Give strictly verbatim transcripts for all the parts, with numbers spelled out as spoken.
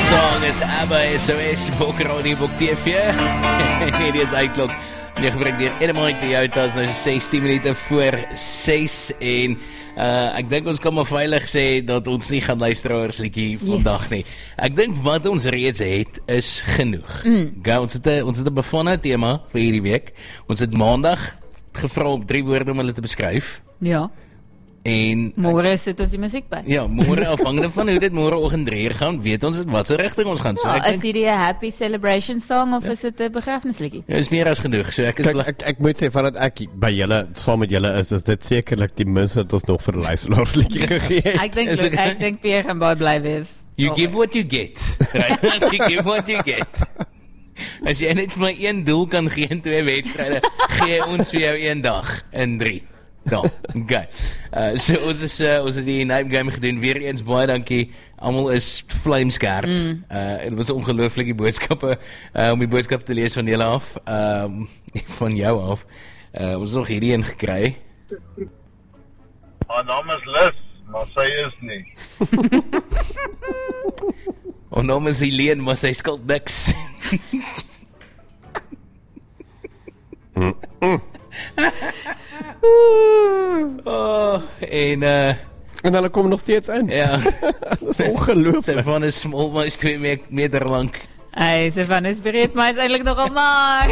song is ABBA, S O S, Bok Radio, Bok T V. Nee, die is uitklok. Jy gebruik dier Enemite Toyotas, nou sestien minute voor ses en uh, ek dink ons kan maar veilig sê dat ons nie gaan luisteraars liedjie vandag nie. Ek dink wat ons reeds het is genoeg. Mm. Okay, ons het 'n ons het 'n bevanne tema vir hierdie week. Ons het maandag gevra om drie woorde om hulle te beskryf. Ja. En môre sit ons die musiek by. Ja, môre afhangende van hoe dit môreoggend drie gaan, weet ons wat se rigting ons gaan. So ja, ek is dink hierdie 'n happy celebration song of ja. is dit 'n begrafnisliedjie? Ja, is meer as genoeg. So ek is Kijk, ek ek moet sê vandat ek by julle saam met julle is, is dit sekerlik die minste wat ons nog vir 'n luisteraarliedjie gegee het. Ek dink ek, ek dink Pierre gaan baie bly wees. You give what you get. Right? You give what you get. As jy net maar een doel kan gee in twee wedstryde, gee ons vir jou een dag in drie. Ja, okay. Uh, so ons is uh, ons het die name game gedoen. Weer eens baie dankie. Almal is vlamskerp. Mm. Uh, en dit was ongelooflike boodskappe uh, om die boodskap te lees van julle af. Um, van jou af. Uh, ons het nog hierdie een gekry. Haar naam is Liz, maar sy is nie. Haar naam is Helene, maar sy skuld niks. mm. Mm. oh, en uh, en hulle kom nog steeds in. Ja. Dat is ongelooflik. Sy van is small, maar is twee me meter lang. Hey, sy van is breed, maar is eintlik nogal maar.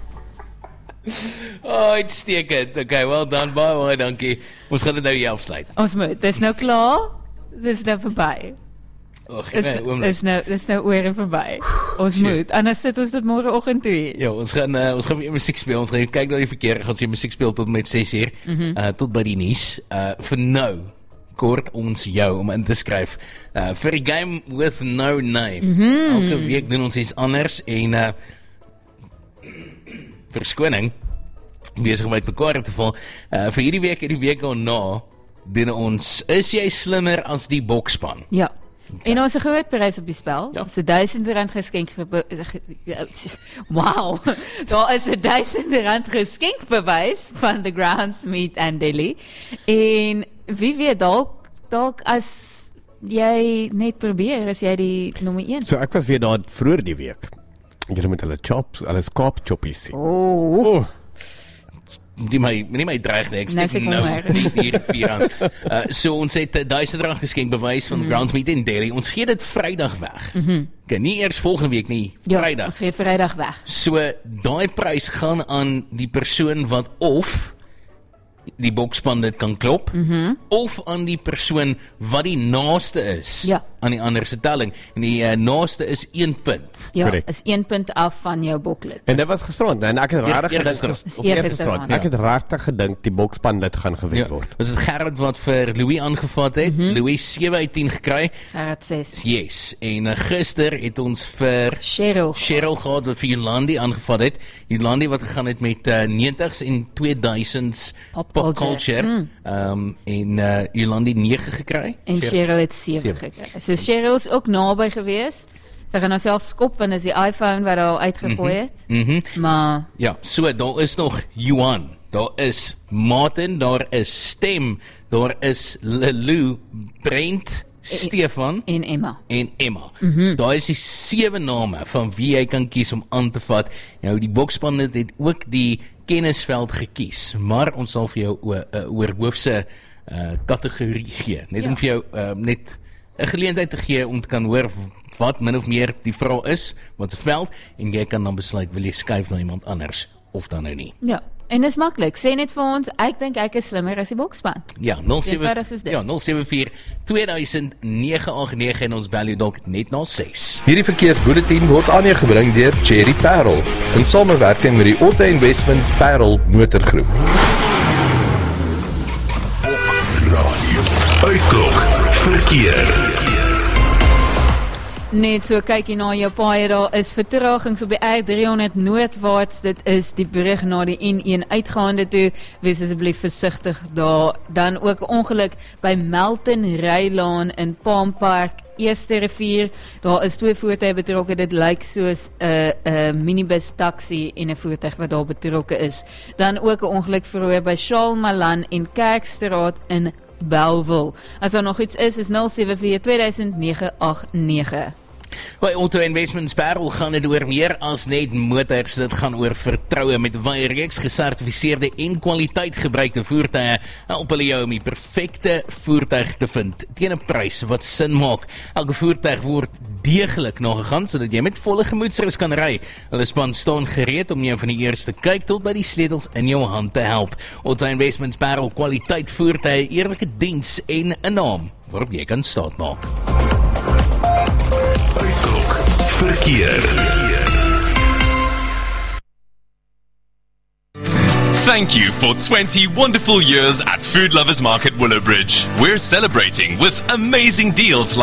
Oh, uitstekend. Okay, well done, baie baie dankie. Ons gaan dit nou hier afsluit. Ons moet, dis nou klaar. Dis nou verby. Oh, Dis nee, is nou dis nou oor en verby. Ons Shit. moet, anders sit ons tot môreoggend toe. Ja, ons gaan uh, ons gaan weer musiek speel. Ons gaan kyk na die verkeer. Ons gaan musiek speel tot met ses uur. Mm -hmm. uh, tot by die nuus. Uh vir nou kort ons jou om in te skryf uh, vir die game with no name. Mm -hmm. Elke week doen ons iets anders en uh verskoning besig om uit mekaar te val. Uh, vir hierdie week en die week daarna doen ons is jy slimmer as die bokspan? Ja. Okay. En ons het groot prys op die spel. Ja. Dis duisend rand geskenk vir wow. Daar is 'n duisend rand geskenkbewys van the Grounds Meat and Deli. En wie weet dalk dalk as jy net probeer as jy die nommer een. So ek was weer daar vroeër die week. Julle moet hulle chops, hulle skaap choppies sien. Oh. oh. Die my, nie my dreig nie, ek steek nou nie hier vier aan. Uh, so ons het duisend rand geskenk bewys van mm. Grounds Meat and Deli. Ons gee dit Vrydag weg. Mm -hmm. Okay, nie eers volgende week nie, Vrydag. Ja, ons gee Vrydag weg. So daai prys gaan aan die persoon wat of die bokspan dit kan klop, mm -hmm. of aan die persoon wat die naaste is ja. aan die ander se telling. En die uh, naaste is een punt. Ja, Correct. is een punt af van jou boklid. En dit was gisterand, en ek het rarig gedink, ek het rarig gedink die bokspan dit gaan gewen ja. word. Was dit Gerard wat vir Louis aangevat het? Mm -hmm. Louis sewe uit tien gekry. Gerard ses. Yes, en uh, gister het ons vir Cheryl, Cheryl gehad wat vir Jolandi aangevat het. Jolandi wat gegaan het met uh, negentigs en tweeduisends Pop Pop culture. Mm. Um, en uh, Jolandi nege gekry. En Cheryl, Cheryl het sewe gekry. So Cheryl is ook naby gewees. Sy gaan nou self skop, want is die iPhone wat al uitgegooi het. Mm -hmm. Maar ja, so daar is nog Johan, daar is Martin, daar is Stem, daar is Lelu, Brent, Stefan en Emma. En Emma. Mm -hmm. Daar is die sewe name van wie jy kan kies om aan te vat. Nou die bokspan het, het ook die kennisveld gekies, maar ons sal vir jou oor hoofse uh, kategorie gee, net ja. om vir jou uh, net 'n geleentheid te gee om te kan hoor wat min of meer die vraag is, wat se veld, en jy kan dan besluit, wil jy skuif na iemand anders, of dan nou nie. Ja, en dis maklik, sê net vir ons, ek dink ek is slimmer as die bokspan. Ja, nul sewe vier twee duisend nege agt nege en ons bel jou dalk net na ses. Hierdie verkeersbulletin word aan jou gebring deur Cherry Parel, in samewerking met die Auto Investment Parel Motorgroep. Radio Uitklok verkeer. Net so kyk jy na jou paai, daar is vertragings op die R driehonderd noordwaarts, dit is die brug na die N een uitgaande toe, wees asseblief versigtig daar. Dan ook ongeluk by Melton Rylaan in Palm Park, Eerste Rivier, daar is twee voertuie betrokke, dit lyk soos 'n uh, uh, minibus taxi en 'n voertuig wat daar betrokke is. Dan ook 'n ongeluk verhoor by Charles Malan en Kerkstraat in Bellville. As daar nog iets is, is nul sewe vier twee duisend nege agt nege. By Auto Investments Parel gaan dit oor meer as net motors, dit gaan oor vertroue. Met 'n reeks gesertifiseerde en kwaliteit gebruikte voertuie help hulle jou om die perfekte voertuig te vind teen 'n prys wat sin maak. Elke voertuig word deeglik nagegaan sodat jy met volle gemoedsrus kan ry. Hulle span staan gereed om jou van die eerste kyk tot by die sleutels in jou hand te help. Auto Investments Parel, kwaliteit voertuie, eerlike diens en 'n naam waarop jy kan staatmaak. Uitklok verkeer. Thank you for twenty wonderful years at Food Lovers Market Willowbridge. We're celebrating with amazing deals